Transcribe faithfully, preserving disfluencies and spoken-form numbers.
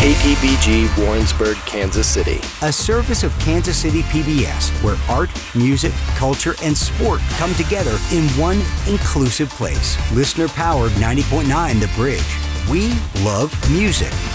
K P B G, Warrensburg, Kansas City. A service of Kansas City P B S, where art, music, culture, and sport come together in one inclusive place. Listener-powered ninety point nine The Bridge. We love music.